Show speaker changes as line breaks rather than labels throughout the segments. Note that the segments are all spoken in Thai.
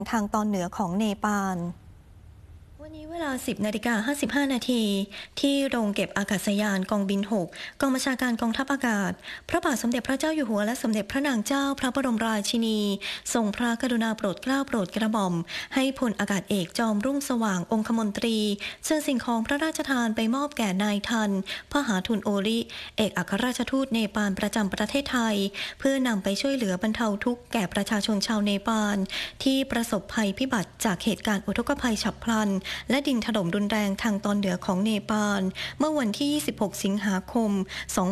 ทางตอนเหนือของเนปาลวันนี้เวลา 10:55 นาทีที่โรงเก็บอากาศยานกองบิน 6 กองบัญชาการกองทัพอากาศพระบาทสมเด็จพระเจ้าอยู่หัวและสมเด็จพระนางเจ้าพระบรมราชินีทรงพระกรุณาโปรดเกล้าโปรดกระหม่อมให้พลอากาศเอกจอมรุ่งสว่างองคมนตรีเชิญสิ่งของพระราชทานไปมอบแก่นายทันพหาทุนโอริเอกอัครราชทูตเนปาลประจำประเทศไทยเพื่อนำไปช่วยเหลือบรรเทาทุกข์แก่ประชาชนชาวเนปาลที่ประสบภัยพิบัติจากเหตุการณ์อุทกภัยฉับพลันและดินถล่มรุนแรงทางตอนเหนือของเนปาลเมื่อวันที่ 26 สิงหาคม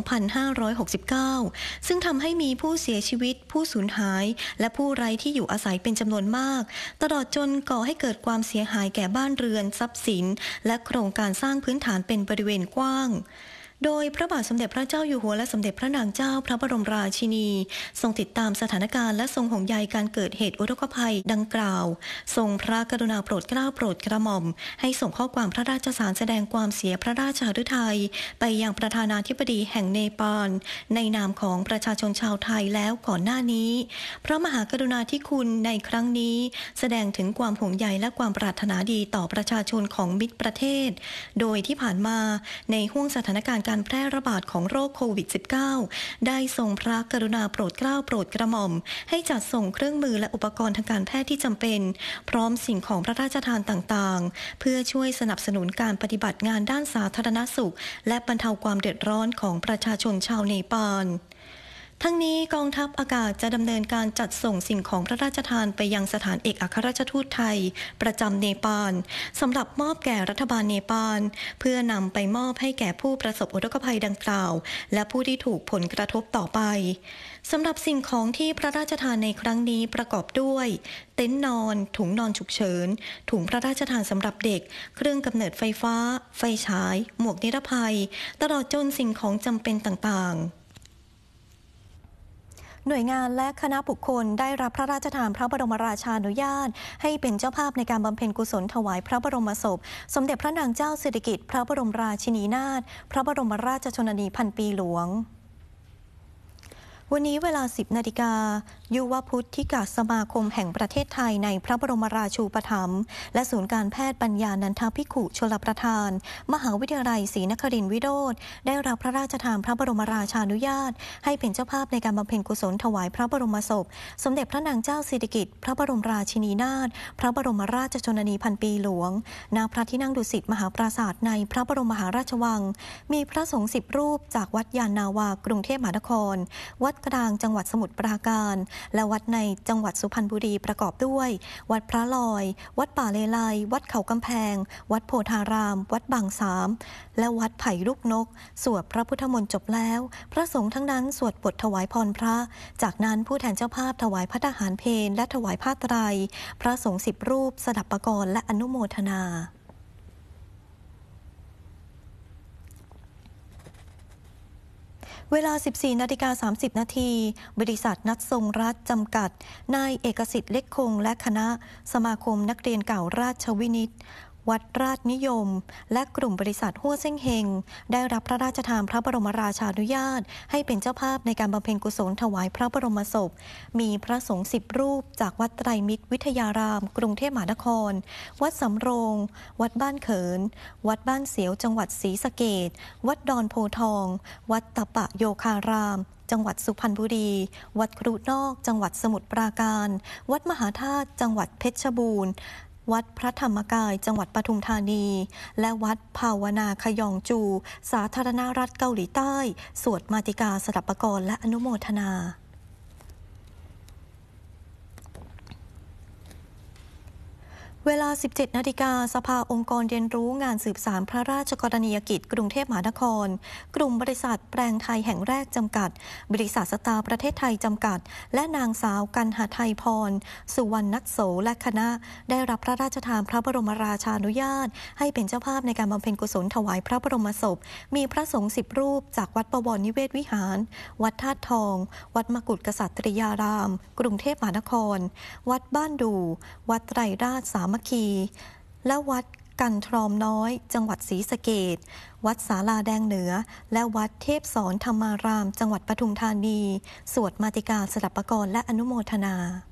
2569 ซึ่งทำให้มีผู้เสียชีวิตผู้สูญหายและผู้ไร้ที่อยู่อาศัยเป็นจำนวนมากตลอดจนก่อให้เกิดความเสียหายแก่บ้านเรือนทรัพย์สินและโครงการสร้างพื้นฐานเป็นบริเวณกว้างโดยพระบาทสมเด็จพระเจ้าอยู่หัวและสมเด็จพระนางเจ้าพระบรมราชินีทรงติดตามสถานการณ์และทรงห่วงใยการเกิดเหตุอุทกภัยดังกล่าวทรงพระกรุณาโปรดเกล้าโปรดกระหม่อมให้ส่งข้อความพระราชสารแสดงความเสียพระราชฤทัยไปยังประธานาธิบดีแห่งเนปาลในนามของประชาชนชาวไทยแล้วก่อนหน้านี้พระมหากรุณาธิคุณในครั้งนี้แสดงถึงความห่วงใยและความปรารถนาดีต่อประชาชนของมิตรประเทศโดยที่ผ่านมาในห้วงสถานการณ์การแพร่ระบาดของโรคโควิด -19 ได้ทรงพระกรุณาโปรดเกล้าโปรดกระหม่อมให้จัดส่งเครื่องมือและอุปกรณ์ทางการแพทย์ที่จำเป็นพร้อมสิ่งของพระราชทานต่างๆเพื่อช่วยสนับสนุนการปฏิบัติงานด้านสาธารณสุขและบรรเทาความเดือดร้อนของประชาชนชาวเนปาลทั้งนี้กองทัพอากาศจะดำเนินการจัดส่งสิ่งของพระราชทานไปยังสถานเอกอัครราชทูตไทยประจำเนปาลสำหรับมอบแก่รัฐบาลเนปาลเพื่อนำไปมอบให้แก่ผู้ประสบอุทกภัยดังกล่าวและผู้ที่ถูกผลกระทบต่อไปสำหรับสิ่งของที่พระราชทานในครั้งนี้ประกอบด้วยเต็นท์นอนถุงนอนฉุกเฉินถุงพระราชทานสำหรับเด็กเครื่องกำเนิดไฟฟ้าไฟฉายหมวกนิรภัยตลอดจนสิ่งของจำเป็นต่างๆหน่วยงานและคณะบุคคลได้รับพระราชทานพระบรมราชานุญาตให้เป็นเจ้าภาพในการบำเพ็ญกุศลถวายพระบรมศพสมเด็จพระนางเจ้าสิริกิติ์พระบรมราชินีนาถพระบรมราชชนนีพันปีหลวงวันนี้เวลา 10 นาฬิกายุวพุทธิกสมาคมแห่งประเทศไทยในพระบรมราชูปถัมภ์และศูนย์การแพทย์ปัญญานันทภิกขุชลประทานมหาวิทยาลัยศรีนครินทรวิโรธได้รับพระราชทานพระบรมราชานุญาตให้เป็นเจ้าภาพในการบำเพ็ญกุศลถวายพระบรมศพสมเด็จพระนางเจ้าสิริกิติ์พระบรมราชินีนาถพระบรมราชชนนีพันปีหลวงณพระที่นั่งดุสิตมหาปราสาทในพระบรมมหาราชวังมีพระสงฆ์10 รูปจากวัดยานนาวากรุงเทพมหานครวัดกลางจังหวัดสมุทรปราการและวัดในจังหวัดสุพรรณบุรีประกอบด้วยวัดพระลอยวัดป่าเลไลวัดเขากำแพงวัดโพธารามวัดบางสามและวัดไผ่ลูกนกสวดพระพุทธมนต์จบแล้วพระสงฆ์ทั้งนั้นสวดบทถวายพรพระจากนั้นผู้แทนเจ้าภาพถวายพระทหารเพลและถวายผ้าไตรพระสงฆ์10 รูปสดับปกรณ์และอนุโมทนาเวลา 14:30 นาทีบริษัทนัดทรงรัฐจำกัดนายเอกสิทธิ์เล็กคงและคณะสมาคมนักเรียนเก่าราชวินิตวัดราชนิยมและกลุ่มบริษัทฮั่วเซ่งเฮงได้รับพระราชทานพระบรมราชานุญาตให้เป็นเจ้าภาพในการบำเพ็ญกุศลถวายพระบรมศพมีพระสงฆ์10 รูปจากวัดไตรมิตรวิทยารามกรุงเทพมหานครวัดสำโรงวัดบ้านเขินวัดบ้านเสียวจังหวัดศรีสะเกษวัดดอนโพทองวัดตะปะโยคารามจังหวัดสุพรรณบุรีวัดครุนอกจังหวัดสมุทรปราการวัดมหาธาตุจังหวัดเพชรบูรณ์วัดพระธรรมกายจังหวัดปทุมธานีและวัดภาวนาขยองจูสาธารณรัฐเกาหลีใต้สวดมาติกาสดับปกรณ์และอนุโมทนาเวลา 17 นาฬิกาสภาองค์กรเรียนรู้งานสืบสานพระราชกรณียกิจกรุงเทพมหานครกลุ่มบริษัทแปลงไทยแห่งแรกจำกัดบริษัทสตาร์ประเทศไทยจำกัดและนางสาวกันหไทยพรสุวรรณนัสโสและคณะได้รับพระราชทานพระบรมราชานุญาตให้เป็นเจ้าภาพในการบำเพ็ญกุศลถวายพระบรมศพมีพระสงฆ์10 รูปจากวัดบวรนิเวศวิหารวัดธาตุทองวัดมกุฏกษัตริยารามกรุงเทพมหานครวัดบ้านดูวัดไตรราชสามัคคีและวัดกันทรอมน้อยจังหวัดศรีสะเกษวัดศาลาแดงเหนือและวัดเทพสอนธรรมารามจังหวัดปทุมธานีสวดมาติกาสดับปกรณ์และอนุโมทนา